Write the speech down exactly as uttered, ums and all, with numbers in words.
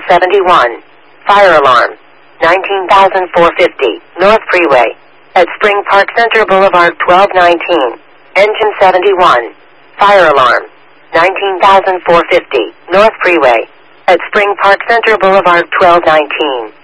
seventy-one. Fire alarm. nineteen thousand four hundred fifty. North Freeway. At Spring Park Center Boulevard twelve nineteen. Engine seventy-one. Fire alarm. nineteen thousand four hundred fifty. North Freeway. At Spring Park Center Boulevard twelve nineteen.